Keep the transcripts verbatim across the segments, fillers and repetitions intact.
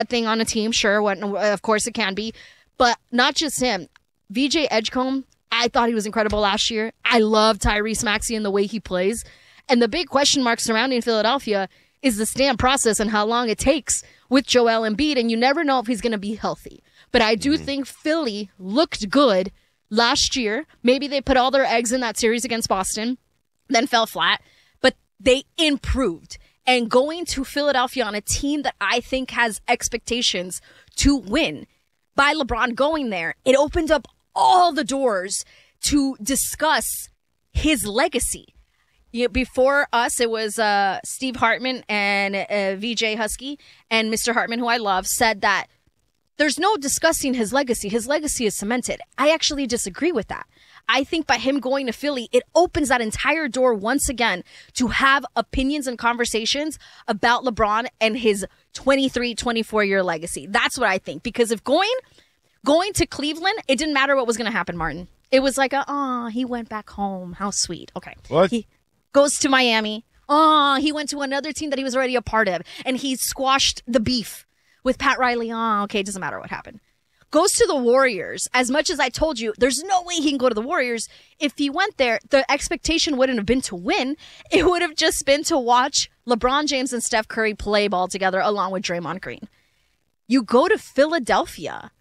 thing on a team, sure, what, of course it can be. But not just him. V J Edgecombe, I thought he was incredible last year. I love Tyrese Maxey and the way he plays. And the big question mark surrounding Philadelphia is the stand process and how long it takes with Joel Embiid, and you never know if he's going to be healthy. But I do mm-hmm. think Philly looked good last year. Maybe they put all their eggs in that series against Boston, then fell flat, but they improved. And going to Philadelphia on a team that I think has expectations to win, by LeBron going there, it opened up all the doors to discuss his legacy. You know, before us, it was uh, Steve Hartman and uh, V J Husky, and Mister Hartman, who I love, said that there's no discussing his legacy. His legacy is cemented. I actually disagree with that. I think by him going to Philly, it opens that entire door once again to have opinions and conversations about LeBron and his twenty-three, twenty-four-year legacy. That's what I think. Because if going going to Cleveland, it didn't matter what was going to happen, Martin. It was like, oh, he went back home. How sweet. Okay. What? He goes to Miami. Oh, he went to another team that he was already a part of, and he squashed the beef with Pat Riley. Oh, okay, it doesn't matter what happened. Goes to the Warriors. As much as I told you, there's no way he can go to the Warriors. If he went there, the expectation wouldn't have been to win. It would have just been to watch LeBron James and Steph Curry play ball together along with Draymond Green. You go to Philadelphia.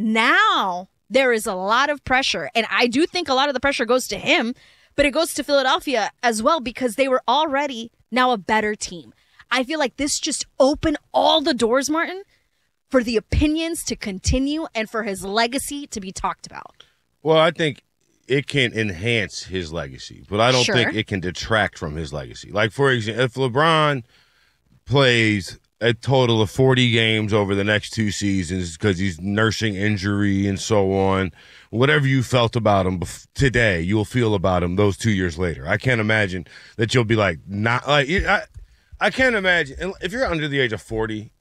Now there is a lot of pressure, and I do think a lot of the pressure goes to him, but it goes to Philadelphia as well because they were already now a better team. I feel like this just opened all the doors, Martin, for the opinions to continue and for his legacy to be talked about. Well, I think it can enhance his legacy, but I don't Sure. think it can detract from his legacy. Like, for example, if LeBron plays a total of forty games over the next two seasons because he's nursing injury and so on, whatever you felt about him bef- today, you'll feel about him those two years later. I can't imagine that you'll be like, not like, I, I can't imagine. If you're under the age of forty,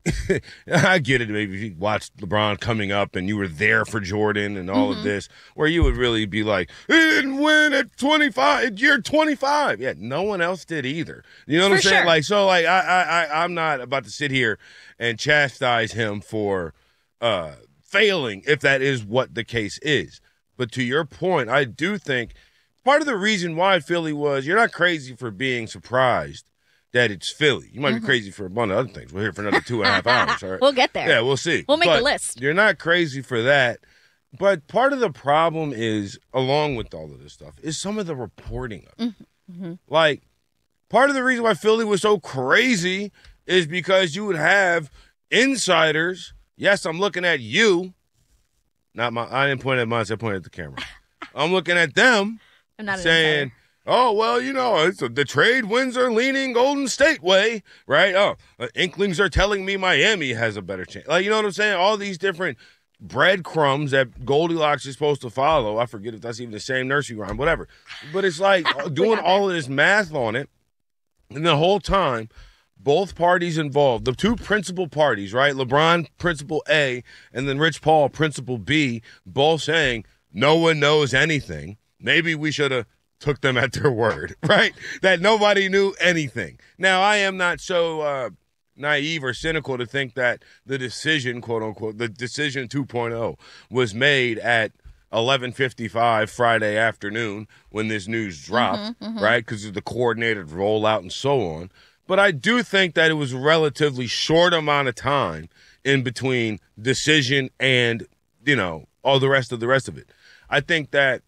I get it. Maybe if you watched LeBron coming up and you were there for Jordan and all mm-hmm. of this, where you would really be like, he didn't win at twenty-five. You're twenty-five. Yeah, no one else did either. You know what for I'm saying? Sure. Like, so, like, I, I, I, I'm not about to sit here and chastise him for uh, failing, if that is what the case is. But to your point, I do think part of the reason why Philly was, you're not crazy for being surprised that it's Philly. You might mm-hmm. be crazy for a bunch of other things. We're here for another two and a half hours. All right? We'll get there. Yeah, we'll see. We'll make but a list. You're not crazy for that. But part of the problem is, along with all of this stuff, is some of the reporting of it. Mm-hmm. Like, part of the reason why Philly was so crazy is because you would have insiders. Yes, I'm looking at you. Not my. I didn't point at mine. I pointed at the camera. I'm looking at them I'm not saying, oh, well, you know, it's a, the trade winds are leaning Golden State way, right? Oh, uh, Inklings are telling me Miami has a better chance. Like, you know what I'm saying? All these different breadcrumbs that Goldilocks is supposed to follow. I forget if that's even the same nursery rhyme, whatever. But it's like doing all of this math on it, and the whole time, both parties involved, the two principal parties, right? LeBron, principal A, and then Rich Paul, principal B, both saying, no one knows anything. Maybe we should have took them at their word, right? That nobody knew anything. Now, I am not so uh, naive or cynical to think that the decision, quote unquote, the decision two point oh was made at eleven fifty-five Friday afternoon when this news dropped, mm-hmm, mm-hmm. right? Because of the coordinated rollout and so on. But I do think that it was a relatively short amount of time in between decision and, you know, all the rest of the rest of it. I think that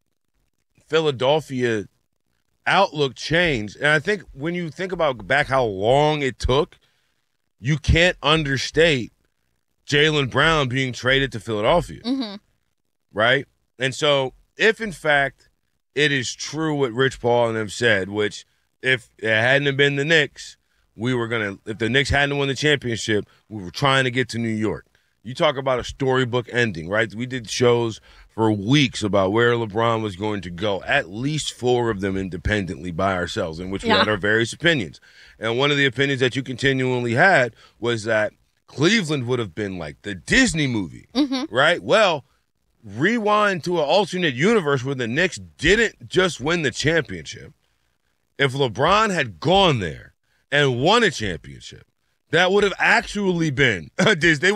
Philadelphia outlook changed. And I think when you think about back how long it took, you can't understate Jaylen Brown being traded to Philadelphia, mm-hmm. right? And so if, in fact, it is true what Rich Paul and them said, which if it hadn't have been the Knicks, we were going to – if the Knicks hadn't won the championship, we were trying to get to New York. You talk about a storybook ending, right? We did shows for weeks about where LeBron was going to go, at least four of them independently by ourselves, in which we yeah. had our various opinions. And one of the opinions that you continually had was that Cleveland would have been like the Disney movie, mm-hmm. right? Well, rewind to an alternate universe where the Knicks didn't just win the championship. If LeBron had gone there and won a championship, that would have actually been a Disney.